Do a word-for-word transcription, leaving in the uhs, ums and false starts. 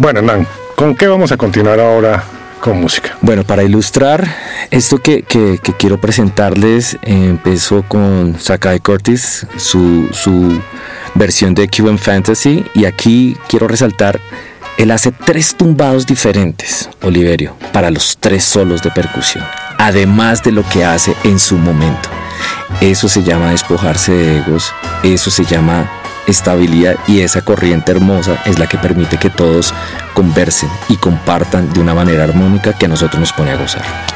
Bueno, Hernán, ¿con qué vamos a continuar ahora con música? Bueno, para ilustrar esto que, que, que quiero presentarles, eh, empezó con Sakai Curtis, su, su versión de Cuban Fantasy, y aquí quiero resaltar, él hace tres tumbados diferentes, Oliverio, para los tres solos de percusión, además de lo que hace en su momento. Eso se llama despojarse de egos, eso se llama estabilidad, y esa corriente hermosa es la que permite que todos conversen y compartan de una manera armónica que a nosotros nos pone a gozar.